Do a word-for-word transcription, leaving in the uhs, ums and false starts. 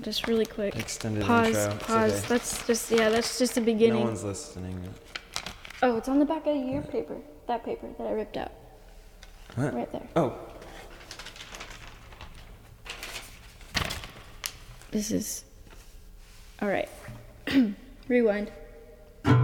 just really quick. Extended pause, intro. It's Pause. okay. That's just yeah. That's just the beginning. No one's listening. Oh, it's on the back of your paper. That paper that I ripped out. What? Right there. Oh. This is. All right. Rewind.